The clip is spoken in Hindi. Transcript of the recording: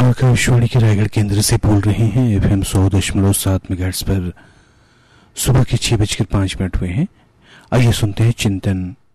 आकाशवाणी के रायगढ़ केंद्र से बोल रहे हैं। FM 100.7 मेगाहर्ट्ज पर सुबह के 6:05 हुए हैं। आइए सुनते हैं चिंतन।